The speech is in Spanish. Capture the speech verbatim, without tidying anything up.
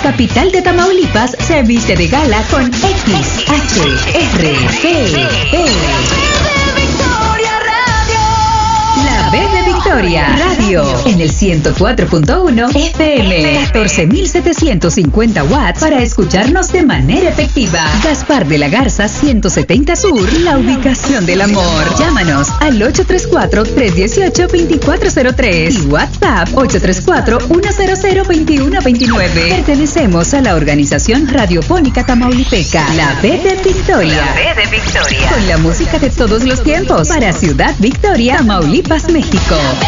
capital de Tamaulipas se viste de gala con X H R P P. La B de Victoria Radio en el ciento cuatro punto uno F M, catorce mil setecientos cincuenta watts para escucharnos de manera efectiva. Gaspar de la Garza ciento setenta Sur, la ubicación del amor. Llámanos al ocho tres cuatro, tres uno ocho, dos cuatro cero tres y WhatsApp ocho tres cuatro, uno cero cero, dos uno dos nueve. Pertenecemos a la Organización Radiofónica Tamaulipeca, la B de Victoria. La B de Victoria. Con la música de todos los tiempos para Ciudad Victoria, Tamaulipas, México.